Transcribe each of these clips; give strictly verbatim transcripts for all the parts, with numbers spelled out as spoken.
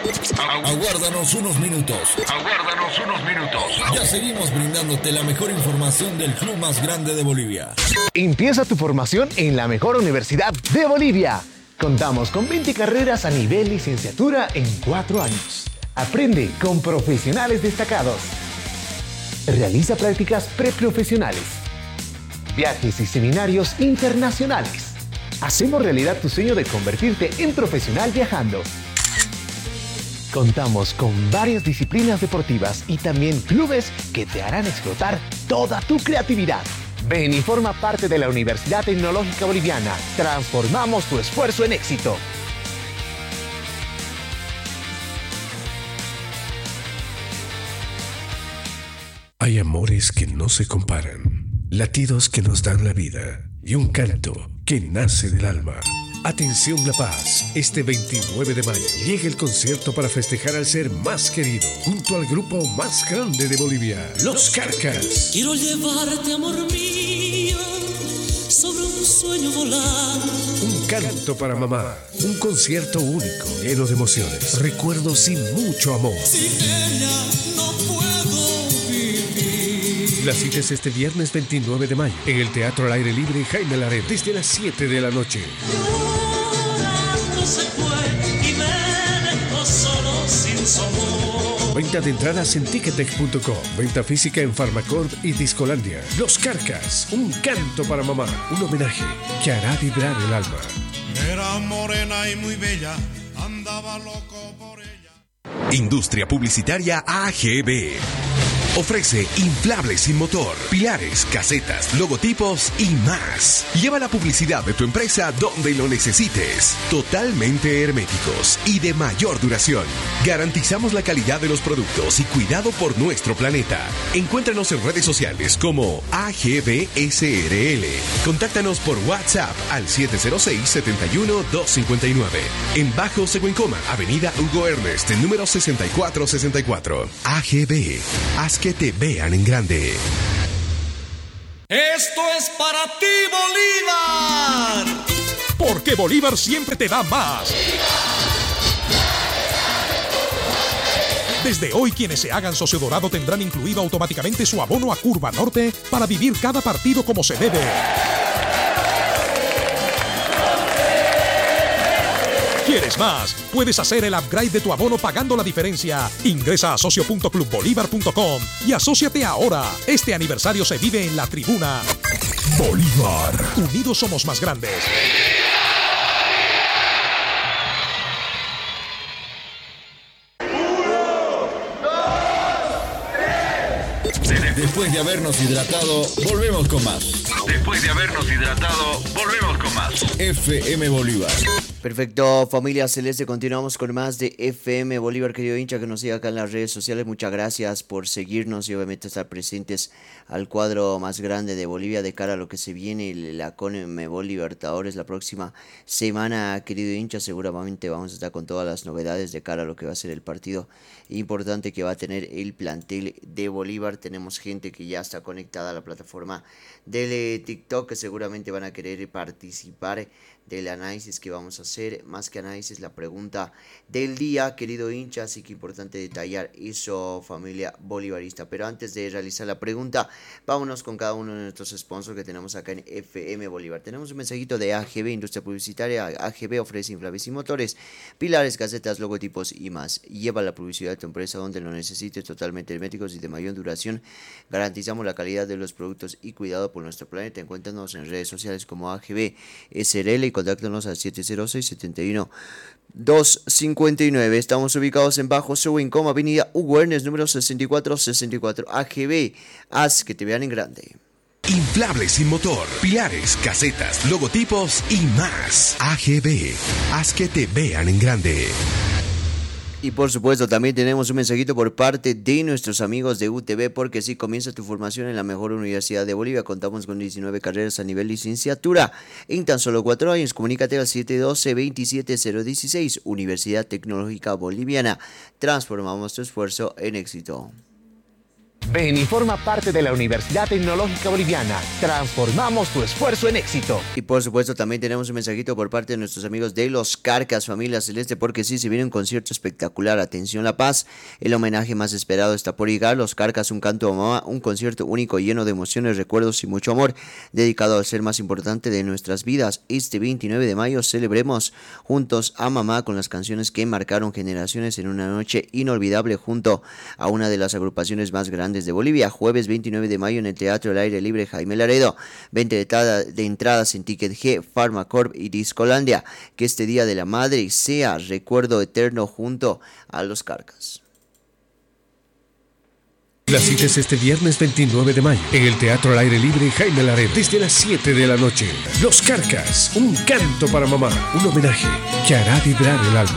Aguárdanos unos minutos. Aguárdanos unos minutos. Ya seguimos brindándote la mejor información del club más grande de Bolivia. Empieza tu formación en la mejor universidad de Bolivia. Contamos con veinte carreras a nivel licenciatura en cuatro años. Aprende con profesionales destacados. Realiza prácticas preprofesionales. Viajes y seminarios internacionales. Hacemos realidad tu sueño de convertirte en profesional viajando. Contamos con varias disciplinas deportivas y también clubes que te harán explotar toda tu creatividad. Ven y forma parte de la Universidad Tecnológica Boliviana. Transformamos tu esfuerzo en éxito. Hay amores que no se comparan, latidos que nos dan la vida y un canto que nace del alma. Atención La Paz, este veintinueve de mayo llega el concierto para festejar al ser más querido junto al grupo más grande de Bolivia, Los Carcas. Quiero llevarte, amor mío, sobre un sueño volar. Un canto para mamá, un concierto único, lleno de emociones, recuerdos y mucho amor. Sin ella no puedo vivir. La cita es este viernes veintinueve de mayo en el Teatro al Aire Libre Jaime Laret desde las siete de la noche. Llorando se fue y me dejó solo sin su amor. Venta de entradas en ticketex punto com. Venta física en Farmacorp y Discolandia. Los Carcas, un canto para mamá. Un homenaje que hará vibrar el alma. Era morena y muy bella, andaba loco por ella. Industria Publicitaria A G B. Ofrece inflables sin motor, pilares, casetas, logotipos y más. Lleva la publicidad de tu empresa donde lo necesites. Totalmente herméticos y de mayor duración. Garantizamos la calidad de los productos y cuidado por nuestro planeta. Encuéntranos en redes sociales como A G B S R L. Contáctanos por WhatsApp al siete cero seis, siete uno, dos cinco nueve. En Bajo Seguencoma, Avenida Hugo Ernest, número sesenta y cuatro sesenta y cuatro. A G B. Haz que te vean en grande. Esto es para ti, Bolívar. Porque Bolívar siempre te da más. Desde hoy, quienes se hagan socio dorado tendrán incluido automáticamente su abono a Curva Norte para vivir cada partido como se debe. ¿Quieres más? Puedes hacer el upgrade de tu abono pagando la diferencia. Ingresa a socio punto club bolívar punto com y asóciate ahora. Este aniversario se vive en la tribuna. Bolívar. Unidos somos más grandes. Después de habernos hidratado, volvemos con más. Después de habernos hidratado, volvemos con más. F M Bolívar. Perfecto, familia Celeste, continuamos con más de F M Bolívar, querido hincha que nos siga acá en las redes sociales. Muchas gracias por seguirnos y obviamente estar presentes al cuadro más grande de Bolivia de cara a lo que se viene, la Conmebol Libertadores la próxima semana, querido hincha. Seguramente vamos a estar con todas las novedades de cara a lo que va a ser el partido importante que va a tener el plantel de Bolívar. Tenemos gente que ya está conectada a la plataforma del TikTok que seguramente van a querer participar del análisis que vamos a hacer. Más que análisis, la pregunta del día, querido hincha, así que importante detallar eso, familia bolivarista. Pero antes de realizar la pregunta, vámonos con cada uno de nuestros sponsors que tenemos acá en F M Bolívar. Tenemos un mensajito de A G B, Industria Publicitaria. A G B ofrece inflables y motores, pilares, casetas, logotipos y más. Lleva la publicidad de tu empresa donde lo necesites, totalmente herméticos y de mayor duración. Garantizamos la calidad de los productos y cuidado por nuestro planeta. Encuéntranos en redes sociales como A G B S R L y contáctanos al siete cero seis, siete uno, dos cinco nueve. Estamos ubicados en Bajo Seguencoma, Avenida Hugo Ernest, número sesenta y cuatro sesenta y cuatro. A G B, haz que te vean en grande. Inflables sin motor, pilares, casetas, logotipos y más. A G B, haz que te vean en grande. Y por supuesto también tenemos un mensajito por parte de nuestros amigos de U T B, porque si comienza tu formación en la mejor universidad de Bolivia. Contamos con diecinueve carreras a nivel licenciatura en tan solo cuatro años. Comunícate al siete uno dos, veintisiete cero dieciséis. Universidad Tecnológica Boliviana. Transformamos tu esfuerzo en éxito. Ven y forma parte de la Universidad Tecnológica Boliviana. Transformamos tu esfuerzo en éxito. Y por supuesto también tenemos un mensajito por parte de nuestros amigos de Los Carcas, familia celeste, porque sí, se viene un concierto espectacular. Atención La Paz, el homenaje más esperado está por llegar. Los Carcas, un canto a mamá, un concierto único lleno de emociones, recuerdos y mucho amor, dedicado al ser más importante de nuestras vidas. Este veintinueve de mayo celebremos juntos a mamá con las canciones que marcaron generaciones en una noche inolvidable junto a una de las agrupaciones más grandes de Bolivia. Jueves veintinueve de mayo en el Teatro al Aire Libre Jaime Laredo. veinte de entradas en Ticket G, Pharmacorp y Discolandia. Que este Día de la Madre sea recuerdo eterno junto a Los Carcas. La cita es este viernes veintinueve de mayo en el Teatro al Aire Libre Jaime Laredo desde las siete de la noche. Los Carcas, un canto para mamá, un homenaje que hará vibrar el alma.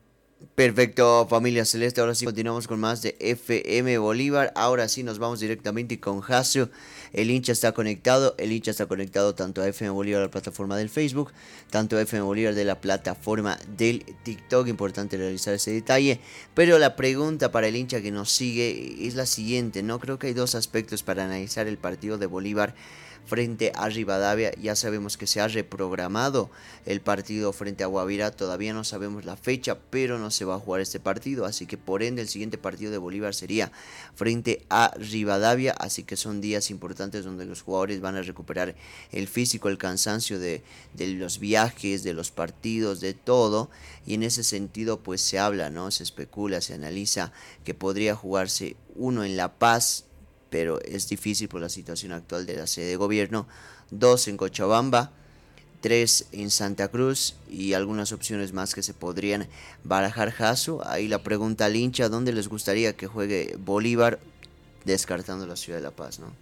Perfecto, familia celeste, ahora sí continuamos con más de F M Bolívar. Ahora sí nos vamos directamente con Jasio. El hincha está conectado, el hincha está conectado tanto a F M Bolívar, la plataforma del Facebook, tanto a F M Bolívar de la plataforma del TikTok. Importante realizar ese detalle. Pero la pregunta para el hincha que nos sigue es la siguiente, ¿no? Creo que hay dos aspectos para analizar el partido de Bolívar frente a Rivadavia. Ya sabemos que se ha reprogramado el partido frente a Guavirá, todavía no sabemos la fecha, pero no se va a jugar este partido, así que por ende el siguiente partido de Bolívar sería frente a Rivadavia, así que son días importantes donde los jugadores van a recuperar el físico, el cansancio de, de los viajes, de los partidos, de todo, y en ese sentido pues se habla, ¿no? Se especula, se analiza que podría jugarse uno en La Paz, pero es difícil por la situación actual de la sede de gobierno, dos en Cochabamba, tres en Santa Cruz y algunas opciones más que se podrían barajar. Jaso, ahí la pregunta al hincha, ¿dónde les gustaría que juegue Bolívar? Descartando la ciudad de La Paz, ¿no?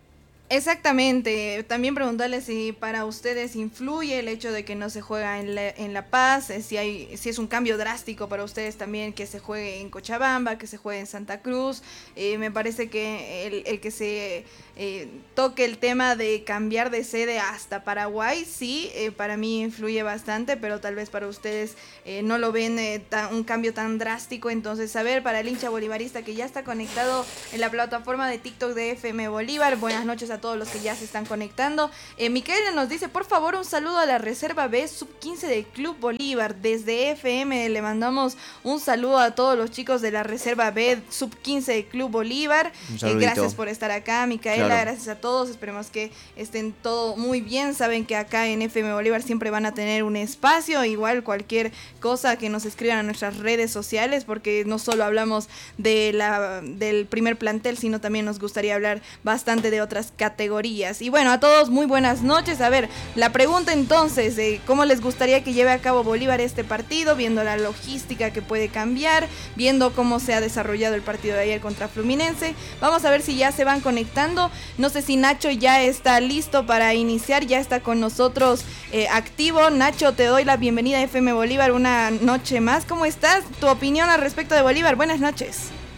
Exactamente, también preguntarle si para ustedes influye el hecho de que no se juega en La, en La Paz, si hay, si es un cambio drástico para ustedes también que se juegue en Cochabamba, que se juegue en Santa Cruz. Eh, me parece que el, el que se eh, toque el tema de cambiar de sede hasta Paraguay, sí, eh, para mí influye bastante, pero tal vez para ustedes eh, no lo ven eh, tan, un cambio tan drástico. Entonces, a ver, para el hincha bolivarista que ya está conectado en la plataforma de TikTok de F M Bolívar, buenas noches a todos los que ya se están conectando. Eh, Micaela nos dice, por favor, un saludo a la Reserva B sub quince del Club Bolívar. Desde F M le mandamos un saludo a todos los chicos de la Reserva B sub quince del Club Bolívar. Eh, gracias por estar acá, Micaela. Claro. Gracias a todos. Esperemos que estén todo muy bien. Saben que acá en F M Bolívar siempre van a tener un espacio. Igual cualquier cosa que nos escriban a nuestras redes sociales, porque no solo hablamos de la, del primer plantel, sino también nos gustaría hablar bastante de otras categorías. categorías. Y bueno, a todos muy buenas noches. A ver, la pregunta entonces, eh, ¿cómo les gustaría que lleve a cabo Bolívar este partido? Viendo la logística que puede cambiar, viendo cómo se ha desarrollado el partido de ayer contra Fluminense. Vamos a ver si ya se van conectando. No sé si Nacho ya está listo para iniciar, ya está con nosotros eh, activo. Nacho, te doy la bienvenida a F M Bolívar una noche más. ¿Cómo estás? Tu opinión al respecto de Bolívar. Buenas noches.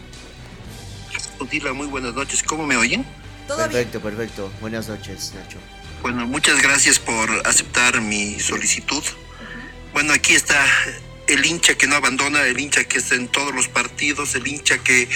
Dila, muy buenas noches. ¿Cómo me oyen? Perfecto, bien? perfecto. Buenas noches, Nacho. Bueno, muchas gracias por aceptar mi solicitud. Uh-huh. Bueno, aquí está el hincha que no abandona, el hincha que está en todos los partidos, el hincha que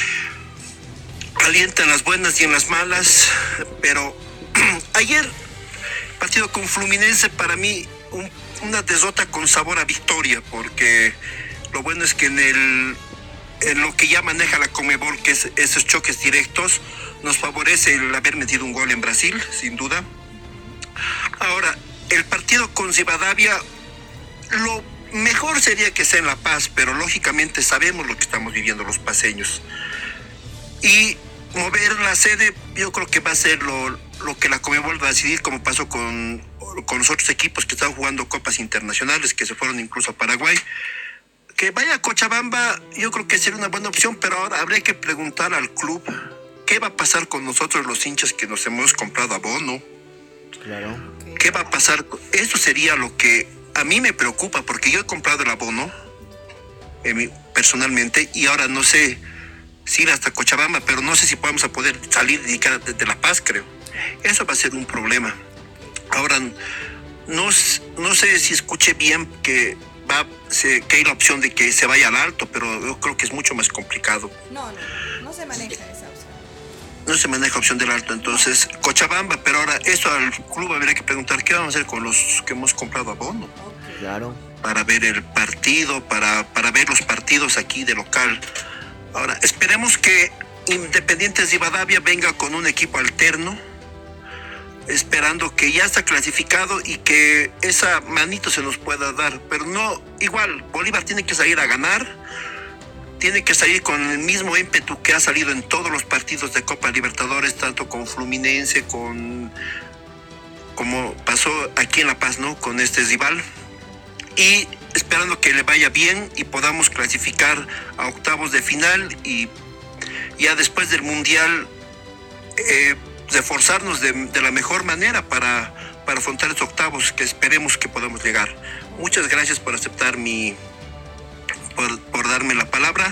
alienta en las buenas y en las malas. Pero ayer, partido con Fluminense, para mí un, una derrota con sabor a victoria, porque lo bueno es que en el en lo que ya maneja la Conmebol, que es esos choques directos, nos favorece el haber metido un gol en Brasil, sin duda. Ahora, el partido con Rivadavia, lo mejor sería que sea en La Paz, pero lógicamente sabemos lo que estamos viviendo los paceños. Y mover la sede, yo creo que va a ser lo, lo que la Conmebol va a decidir, como pasó con, con los otros equipos que están jugando copas internacionales, que se fueron incluso a Paraguay. Que vaya a Cochabamba, yo creo que sería una buena opción, pero ahora habría que preguntar al club qué va a pasar con nosotros los hinchas que nos hemos comprado abono. Claro. ¿Qué va a pasar? Eso sería lo que a mí me preocupa, porque yo he comprado el abono eh, personalmente, y ahora no sé si ir hasta Cochabamba, pero no sé si podemos a poder salir de, de La Paz, creo. Eso va a ser un problema. Ahora, no, no sé si escuché bien que va se, que hay la opción de que se vaya al Alto, pero yo creo que es mucho más complicado. No, no, no se maneja esa opción. no se maneja opción del alto, entonces Cochabamba, pero ahora eso al club habría que preguntar qué vamos a hacer con los que hemos comprado abono. Claro. Para ver el partido, para, para ver los partidos aquí de local. Ahora, esperemos que Independientes Rivadavia venga con un equipo alterno, esperando que ya está clasificado y que esa manito se nos pueda dar, pero no, igual, Bolívar tiene que salir a ganar, tiene que salir con el mismo ímpetu que ha salido en todos los partidos de Copa Libertadores, tanto con Fluminense, con como pasó aquí en La Paz, ¿no? Con este rival, y esperando que le vaya bien y podamos clasificar a octavos de final y ya después del Mundial eh, reforzarnos de, de la mejor manera para, para afrontar estos octavos que esperemos que podamos llegar. Muchas gracias por aceptar mi, por, por darme la palabra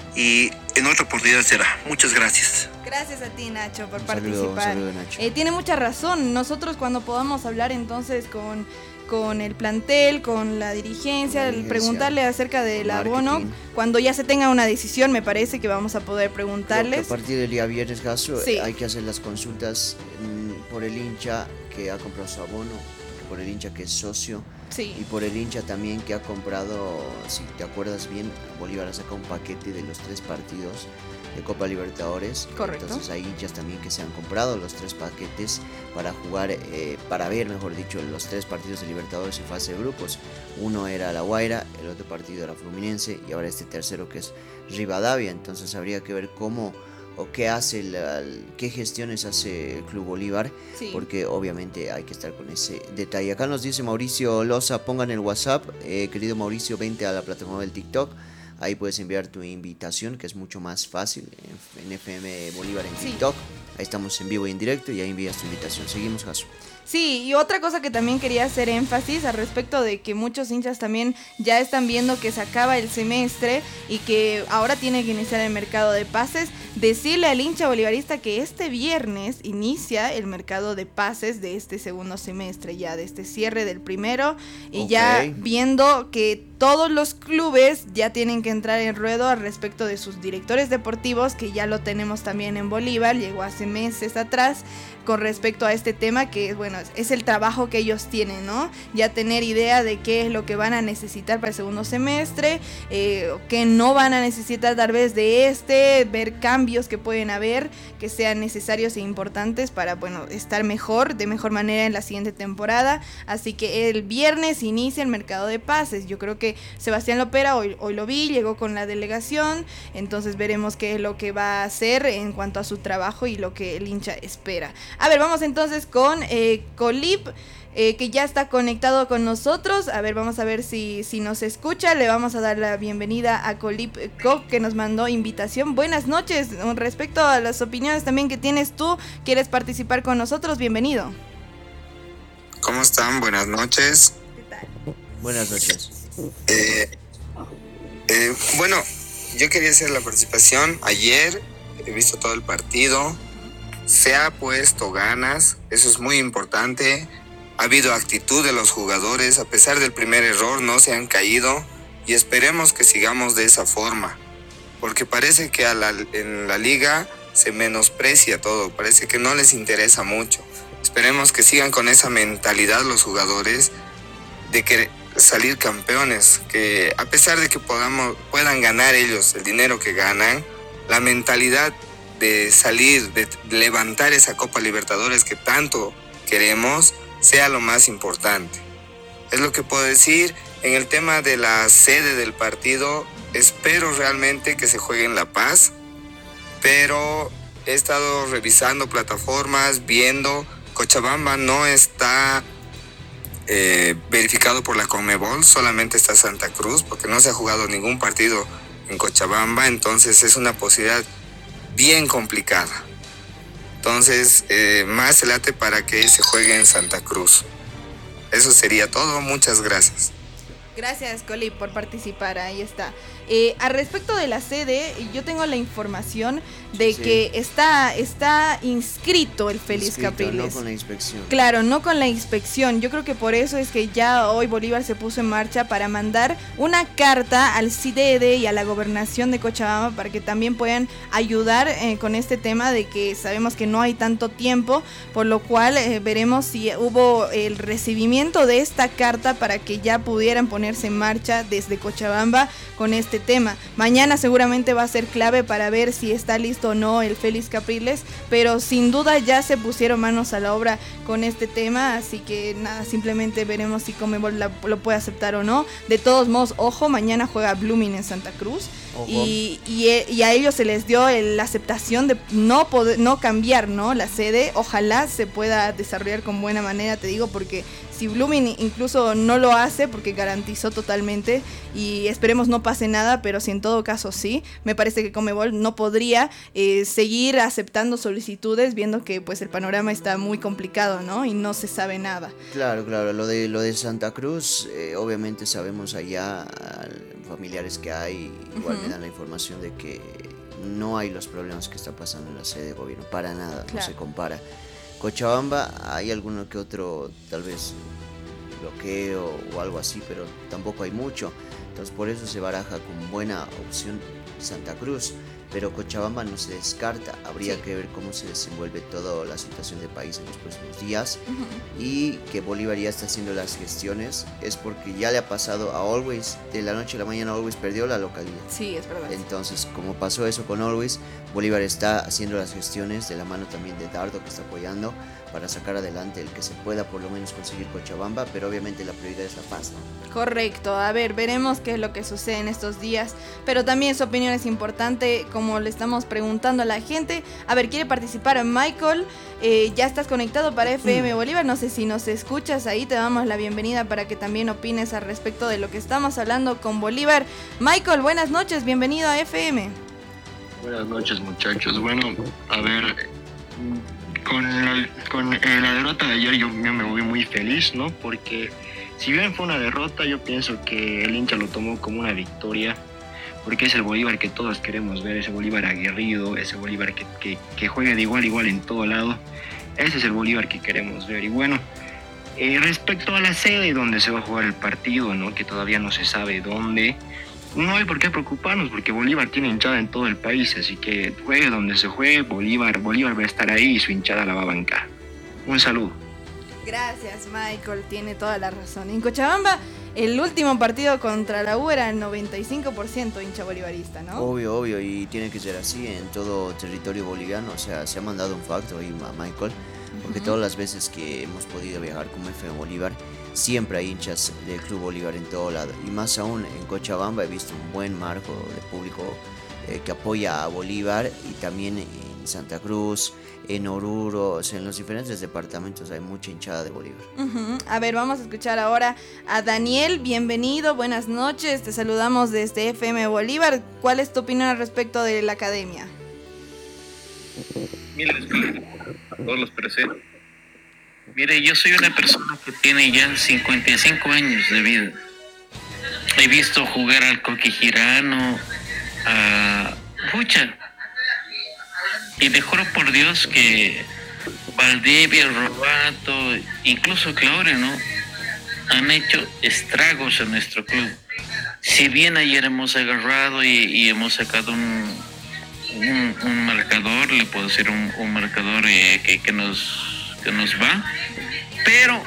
y en otra oportunidad será. Muchas gracias. Gracias a ti, Nacho, por Un participar. saludo, un saludo, Nacho. Eh, tiene mucha razón. Nosotros cuando podamos hablar entonces con, con el plantel, con la dirigencia, La dirigencia, preguntarle acerca del marketing. abono, cuando ya se tenga una decisión, me parece que vamos a poder preguntarles. Creo que a partir del día viernes, Gaso, Sí. hay que hacer las consultas mm, por el hincha que ha comprado su abono, por el hincha que es socio, Sí. y por el hincha también que ha comprado, si te acuerdas bien, Bolívar ha sacado un paquete de los tres partidos de Copa Libertadores. Correcto. Entonces hay hinchas también que se han comprado los tres paquetes para jugar, eh, para ver, mejor dicho, los tres partidos de Libertadores en fase de grupos. Uno era La Guaira, el otro partido era Fluminense y ahora este tercero que es Rivadavia. Entonces habría que ver cómo o qué hace, la, qué gestiones hace el Club Bolívar, Sí. porque obviamente hay que estar con ese detalle. Acá nos dice Mauricio Loza, pongan el WhatsApp, eh, querido Mauricio, vente a la plataforma del TikTok. Ahí puedes enviar tu invitación, que es mucho más fácil, en, en F M Bolívar en Sí. TikTok. Ahí estamos en vivo y en directo y ahí envías tu invitación. Seguimos, Jaso. Sí, y otra cosa que también quería hacer énfasis al respecto de que muchos hinchas también ya están viendo que se acaba el semestre y que ahora tiene que iniciar el mercado de pases. Decirle al hincha bolivarista que este viernes inicia el mercado de pases de este segundo semestre, ya de este cierre del primero, y Ok. ya viendo que todos los clubes ya tienen que entrar en ruedo al respecto de sus directores deportivos, que ya lo tenemos también en Bolívar, llegó hace meses atrás, con respecto a este tema que, bueno, es el trabajo que ellos tienen, ¿no? Ya tener idea de qué es lo que van a necesitar para el segundo semestre, eh, qué no van a necesitar tal vez de este, ver cambios que pueden haber, que sean necesarios e importantes para, bueno, estar mejor, de mejor manera en la siguiente temporada. Así que el viernes inicia el mercado de pases. Yo creo que Sebastián Lopera, hoy, hoy lo vi, llegó con la delegación, entonces veremos qué es lo que va a hacer en cuanto a su trabajo y lo que el hincha espera. A ver, vamos entonces con eh, Colip, eh, que ya está conectado con nosotros. A ver, vamos a ver si, si nos escucha. Le vamos a dar la bienvenida a Colip Cop, que nos mandó invitación. Buenas noches. Respecto a las opiniones también que tienes tú, ¿quieres participar con nosotros? Bienvenido. ¿Cómo están? Buenas noches. ¿Qué tal? Buenas noches. Eh, eh, bueno, yo quería hacer la participación. Ayer he visto todo el partido. Se ha puesto ganas, eso es muy importante. Ha habido actitud de los jugadores, a pesar del primer error no se han caído y esperemos que sigamos de esa forma, porque parece que a la, en la liga se menosprecia todo, parece que no les interesa mucho. Esperemos que sigan con esa mentalidad los jugadores de que salir campeones, que a pesar de que podamos, puedan ganar ellos el dinero que ganan, la mentalidad de salir, de levantar esa Copa Libertadores que tanto queremos, sea lo más importante. Es lo que puedo decir. En el tema de la sede del partido, espero realmente que se juegue en La Paz, pero he estado revisando plataformas, viendo, Cochabamba no está eh, verificado por la Conmebol, solamente está Santa Cruz, porque no se ha jugado ningún partido en Cochabamba, entonces es una posibilidad bien complicada. Entonces, eh, más se late para que se juegue en Santa Cruz. Eso sería todo. Muchas gracias. Gracias, Coli, por participar. Ahí está. Eh, al respecto de la sede, yo tengo la información de Sí. que está, está inscrito el Félix Inscrito, Capriles. no con la inspección. Claro, no con la inspección. Yo creo que por eso es que ya hoy Bolívar se puso en marcha para mandar una carta al C I D E D y a la gobernación de Cochabamba para que también puedan ayudar eh, con este tema de que sabemos que no hay tanto tiempo, por lo cual eh, veremos si hubo el recibimiento de esta carta para que ya pudieran ponerse en marcha desde Cochabamba con este tema. Mañana seguramente va a ser clave para ver si está listo o no el Félix Capriles, pero sin duda ya se pusieron manos a la obra con este tema, así que nada, simplemente veremos si Conmebol la- lo puede aceptar o no. De todos modos, ojo, mañana juega Blooming en Santa Cruz. Ojo. Y, y, y a ellos se les dio el- la aceptación de no poder, no cambiar, ¿no? La sede. Ojalá se pueda desarrollar con buena manera, te digo, porque si Blooming incluso no lo hace, porque garantizó totalmente, y esperemos no pase nada, pero si en todo caso sí, me parece que Conmebol no podría eh, seguir aceptando solicitudes, viendo que pues el panorama está muy complicado, ¿no? Y no se sabe nada. Claro, claro, lo de lo de Santa Cruz, eh, obviamente sabemos allá al- familiares que hay, igual Ujú. me dan la información de que no hay los problemas que está pasando en la sede de gobierno, para nada, no Claro. se compara. Cochabamba hay alguno que otro, tal vez bloqueo o algo así, pero tampoco hay mucho, entonces por eso se baraja como buena opción Santa Cruz. Pero Cochabamba no se descarta, habría Sí. que ver cómo se desenvuelve toda la situación del país en los próximos días. Y que Bolívar ya está haciendo las gestiones es porque ya le ha pasado a Always, de la noche a la mañana Always perdió la localidad. Sí, es verdad. Entonces, como pasó eso con Always, Bolívar está haciendo las gestiones de la mano también de Dardo, que está apoyando para sacar adelante el que se pueda por lo menos conseguir Cochabamba, pero obviamente la prioridad es la paz, ¿no? Correcto, a ver, veremos qué es lo que sucede en estos días, pero también su opinión es importante, como le estamos preguntando a la gente. A ver, ¿quiere participar Michael? Eh, ya estás conectado para F M Bolívar, no sé si nos escuchas ahí, te damos la bienvenida para que también opines al respecto de lo que estamos hablando con Bolívar. Michael, buenas noches, bienvenido a F M. Buenas noches, muchachos. Bueno, a ver, con la, con, eh, la derrota de ayer yo, yo me voy muy feliz, ¿no? Porque si bien fue una derrota, yo pienso que el hincha lo tomó como una victoria, porque es el Bolívar que todos queremos ver, ese Bolívar aguerrido, ese Bolívar que, que, que juega de igual a igual en todo lado. Ese es el Bolívar que queremos ver. Y bueno, eh, respecto a la sede donde se va a jugar el partido, ¿no? Que todavía no se sabe dónde. No hay por qué preocuparnos porque Bolívar tiene hinchada en todo el país, así que juegue donde se juegue, Bolívar, Bolívar va a estar ahí y su hinchada la va a bancar. Un saludo. Gracias, Michael, tiene toda la razón. En Cochabamba, el último partido contra la U era el noventa y cinco por ciento hincha bolivarista, ¿no? Obvio, obvio, y tiene que ser así en todo territorio boliviano, o sea, se ha mandado un facto ahí a Michael, porque Ujú. todas las veces que hemos podido viajar como F M Bolívar, siempre hay hinchas del Club Bolívar en todo lado, y más aún en Cochabamba he visto un buen marco de público eh, que apoya a Bolívar, y también en Santa Cruz, en Oruro, o sea, en los diferentes departamentos hay mucha hinchada de Bolívar. Ujú. A ver, vamos a escuchar ahora a Daniel. Bienvenido, buenas noches. Te saludamos desde F M Bolívar. ¿Cuál es tu opinión al respecto de la academia? Mire, a todos los presentes. Mire, yo soy una persona que tiene ya cincuenta y cinco años de vida. He visto jugar al Coqui Girano, a Pucha. Y te juro por Dios que Valdivia, Robato, incluso Claudio, ¿no? Han hecho estragos en nuestro club. Si bien ayer hemos agarrado y, y hemos sacado un, un, un marcador, le puedo decir un, un marcador eh, que, que, nos, que nos va, pero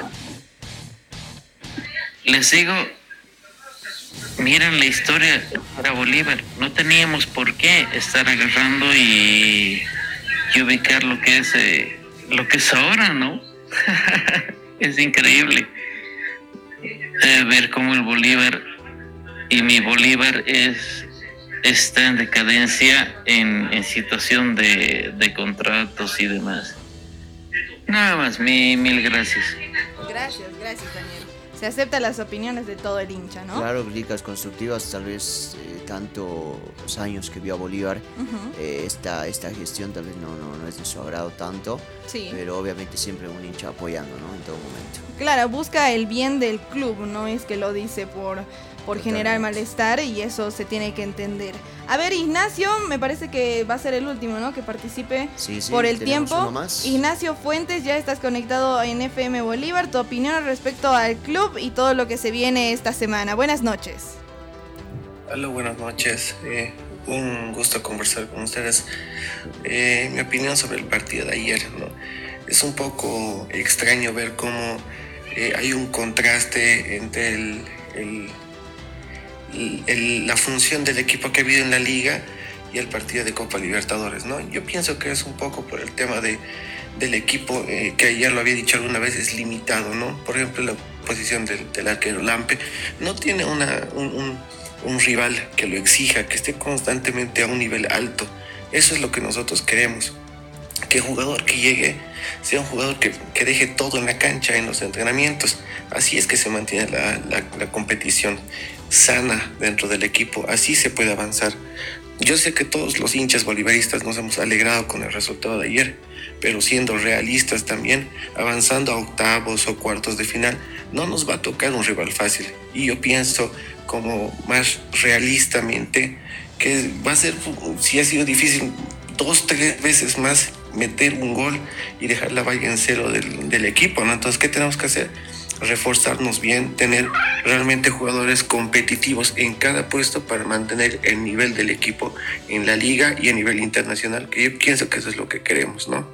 les digo, miren la historia para Bolívar, no teníamos por qué estar agarrando y, y ubicar lo que es eh, lo que es ahora, ¿no? Es increíble eh, ver cómo el Bolívar y mi Bolívar es está en decadencia en, en situación de, de contratos y demás. Nada más, mi, mil gracias. Gracias, gracias, Daniel. Se aceptan las opiniones de todo el hincha, ¿no? Claro, críticas constructivas, tal vez eh, tantos años que vio a Bolívar, Ujú. eh, esta, esta gestión tal vez no, no, no es de su agrado tanto, Sí. pero obviamente siempre un hincha apoyando, ¿no? En todo momento. Claro, busca el bien del club, no es que lo dice por, por generar malestar y eso se tiene que entender. A ver, Ignacio, me parece que va a ser el último, ¿no? Que participe sí, sí, por el tiempo. Ignacio Fuentes, ya estás conectado en F M Bolívar. Tu opinión respecto al club y todo lo que se viene esta semana. Buenas noches. Hola, buenas noches. Eh, un gusto conversar con ustedes. Eh, mi opinión sobre el partido de ayer, ¿no? Es un poco extraño ver cómo eh, hay un contraste entre el, el, el, el, la función del equipo que ha habido en la liga y el partido de Copa Libertadores, ¿no? Yo pienso que es un poco por el tema de, del equipo, eh, que ayer lo había dicho alguna vez, es limitado, ¿no? Por ejemplo, la posición del, del arquero Lampe no tiene una, un, un, un rival que lo exija, que esté constantemente a un nivel alto. Eso es lo que nosotros queremos. Que el jugador que llegue sea un jugador que, que deje todo en la cancha, en los entrenamientos. Así es que se mantiene la, la, la competición sana dentro del equipo. Así se puede avanzar. Yo sé que todos los hinchas bolivaristas nos hemos alegrado con el resultado de ayer, pero siendo realistas también, avanzando a octavos o cuartos de final, no nos va a tocar un rival fácil. Y yo pienso, como más realistamente, que va a ser, si ha sido difícil, dos, tres veces más meter un gol y dejar la valla en cero del, del equipo, ¿no? Entonces, ¿qué tenemos que hacer? Reforzarnos bien, tener realmente jugadores competitivos en cada puesto para mantener el nivel del equipo en la liga y a nivel internacional, que yo pienso que eso es lo que queremos, ¿no?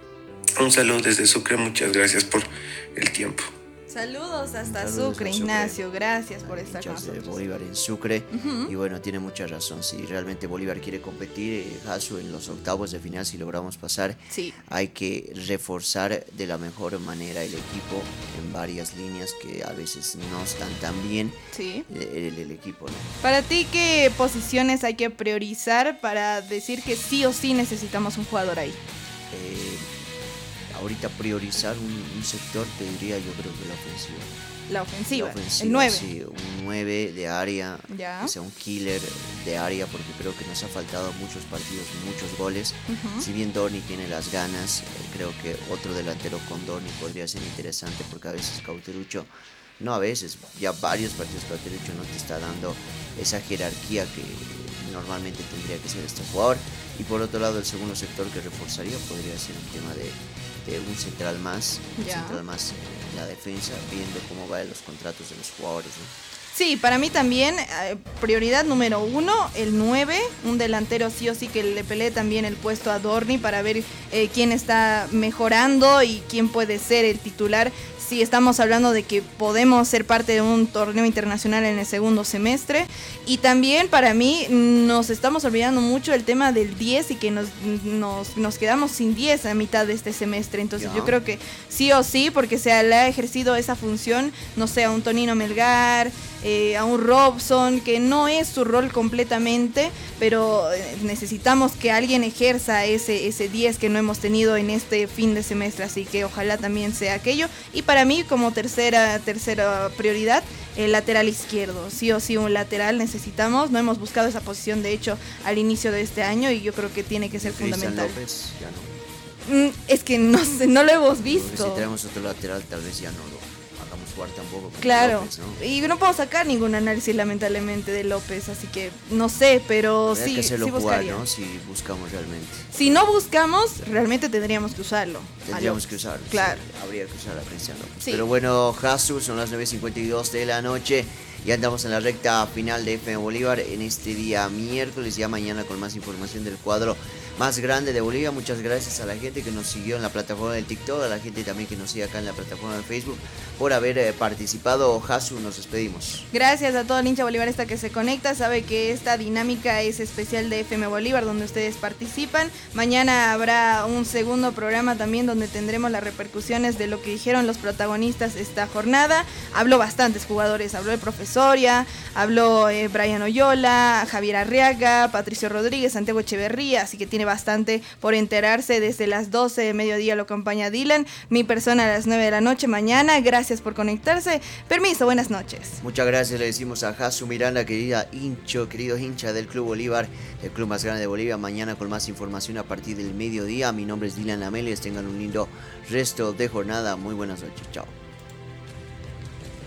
Un saludo desde Sucre, muchas gracias por el tiempo. Saludos hasta Saludos Sucre, a Sucre. Ignacio, gracias por estar con De nosotros. Bolívar en Sucre. Ujú. Y bueno, tiene mucha razón. Si realmente Bolívar quiere competir, eh, Jasu, en los octavos de final, si logramos pasar, sí. hay que reforzar de la mejor manera el equipo en varias líneas que a veces no están tan bien. Sí. El, el- el equipo, ¿no? Para ti, ¿qué posiciones hay que priorizar para decir que sí o sí necesitamos un jugador ahí? Eh, ahorita priorizar un, un sector, te diría, yo creo que la ofensiva. La ofensiva, La ofensiva, el nueve. Sí, un nueve de área, Ya. que sea un killer de área, porque creo que nos ha faltado muchos partidos, muchos goles. Ujú. Si bien Dorni tiene las ganas, eh, creo que otro delantero con Dorni podría ser interesante, porque a veces Cauterucho, no a veces, ya varios partidos Cauterucho no te está dando esa jerarquía que normalmente tendría que ser este jugador. Y por otro lado, el segundo sector que reforzaría podría ser un tema de, de un central más, un Ya. central más en la defensa, viendo cómo van los contratos de los jugadores, ¿no? Sí, para mí también, eh, prioridad número uno, el nueve, un delantero sí o sí que le pelee también el puesto a Dorni para ver eh, quién está mejorando y quién puede ser el titular. Si estamos hablando de que podemos ser parte de un torneo internacional en el segundo semestre. Y también para mí nos estamos olvidando mucho del tema del diez y que nos, nos, nos quedamos sin diez a mitad de este semestre. Entonces Ya. yo creo que sí o sí, porque se le ha ejercido esa función, no sé, a un Tonino Melgar, eh, a un Robson, que no es su rol completamente, pero eh, necesitamos que alguien ejerza ese, ese diez que no hemos tenido en este fin de semestre, así que ojalá también sea aquello. Y para mí, como tercera, tercera prioridad, el lateral izquierdo, sí o sí un lateral necesitamos, no hemos buscado esa posición de hecho al inicio de este año y yo creo que tiene que ser Cristian fundamental. López, ya no. Mm, es que no sé, no lo hemos Porque si visto. tenemos otro lateral, tal vez ya no lo hagamos jugar tampoco. con Claro, López, ¿no? y no puedo sacar ningún análisis lamentablemente de López, así que no sé, pero Habría sí, que hacerlo sí jugar, buscaría. ¿no? Si buscamos realmente. Si no buscamos, realmente tendríamos que usarlo. a Tendríamos López. que usar. Claro. Sí, habría que usar a Cristian López. Sí. Pero bueno, Jasu, son las nueve cincuenta y dos de la noche. Ya andamos en la recta final de F M Bolívar en este día miércoles. Ya mañana con más información del cuadro más grande de Bolivia. Muchas gracias a la gente que nos siguió en la plataforma del TikTok, a la gente también que nos sigue acá en la plataforma de Facebook por haber eh, participado. Jasu, nos despedimos. Gracias a todo el hincha bolivarista que se conecta. Sabe que esta dinámica es especial de F M Bolívar, donde ustedes participan. Mañana habrá un segundo programa también donde tendremos las repercusiones de lo que dijeron los protagonistas esta jornada. Habló bastantes jugadores, habló el profesoria, habló eh, Brian Oyola, Javier Arriaga, Patricio Rodríguez, Santiago Echeverría, así que tiene bastante por enterarse. Desde las doce de mediodía lo acompaña Dylan, mi persona a las nueve de la noche mañana. Gracias por conectarse. Permiso, buenas noches. Muchas gracias, le decimos a Jasu Miranda, querida hincho, querido hincha del Club Bolívar, el club más grande de Bolivia. Mañana con más información a partir del mediodía. Mi nombre es Dylan Ameles. Tengan un lindo resto de jornada. Muy buenas noches. Chao.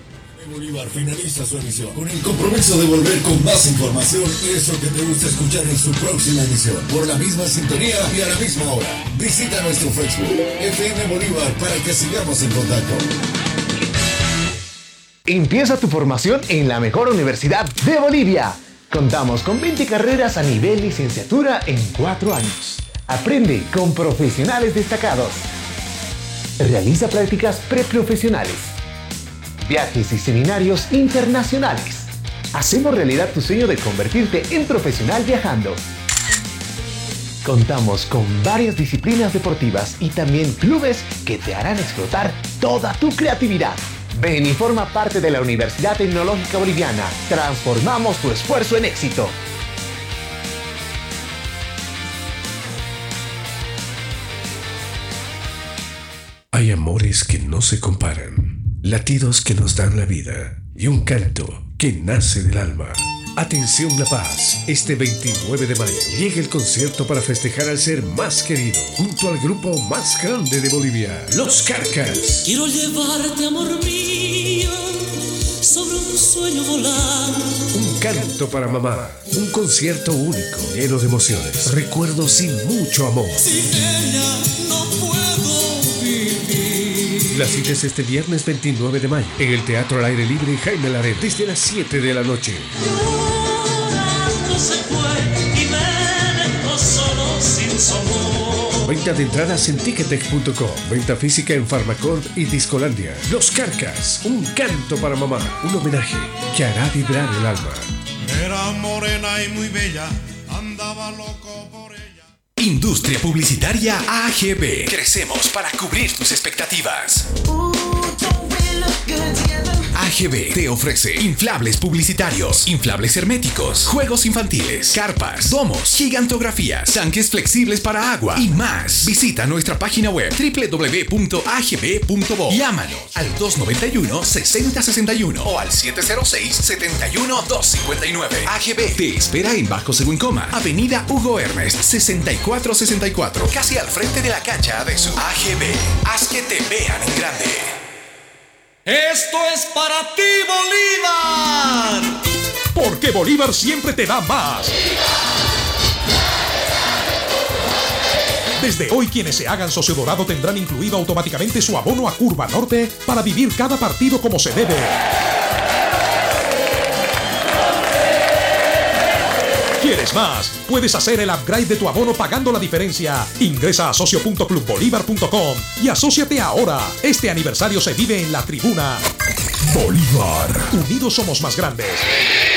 Bolívar finaliza su emisión con el compromiso de volver con más información y eso que te gusta escuchar en su próxima emisión, por la misma sintonía y a la misma hora. Visita nuestro Facebook, F M Bolívar, para que sigamos en contacto. Empieza tu formación en la mejor universidad de Bolivia. Contamos con veinte carreras a nivel licenciatura en cuatro años. Aprende con profesionales destacados. Realiza prácticas preprofesionales. Viajes y seminarios internacionales. Hacemos realidad tu sueño de convertirte en profesional viajando. Contamos con varias disciplinas deportivas y también clubes que te harán explotar toda tu creatividad. Ven y forma parte de la Universidad Tecnológica Boliviana. Transformamos tu esfuerzo en éxito. Hay amores que no se comparan, latidos que nos dan la vida y un canto que nace del alma. Atención La Paz, este veintinueve de mayo llega el concierto para festejar al ser más querido junto al grupo más grande de Bolivia, Los Carcas. Quiero llevarte, amor mío, sobre un sueño volar. Un canto para mamá, un concierto único, lleno de emociones, recuerdos sin mucho amor. Sin ella no puedo vivir. La cita es este viernes veintinueve de mayo en el Teatro al Aire Libre Jaime Laret desde las siete de la noche. Llorando se fue y me dejó solo sin su amor. Venta de entradas en ticketex punto com, venta física en Farmacorp y Discolandia. Los Carcas, un canto para mamá, un homenaje que hará vibrar el alma. Era morena y muy bella, andaba loco por ella. Industria Publicitaria A G B. Crecemos para cubrir tus expectativas. A G B te ofrece inflables publicitarios, inflables herméticos, juegos infantiles, carpas, domos, gigantografías, tanques flexibles para agua y más. Visita nuestra página web doble u doble u doble u punto a g b punto bo. Llámanos al dos noventa y uno, sesenta sesenta y uno o al siete cero seis, setenta y uno, doscientos cincuenta y nueve. A G B te espera en Bajo Seguncoma, Avenida Hugo Ernest, sesenta y cuatro sesenta y cuatro, casi al frente de la cancha de su A G B. Haz que te vean en grande. Esto es para ti, Bolívar. Porque Bolívar siempre te da más. Desde hoy, quienes se hagan socio dorado tendrán incluido automáticamente su abono a Curva Norte para vivir cada partido como se debe. ¿Quieres más? Puedes hacer el upgrade de tu abono pagando la diferencia. Ingresa a socio punto club bolívar punto com y asóciate ahora. Este aniversario se vive en la tribuna. Bolívar. Unidos somos más grandes.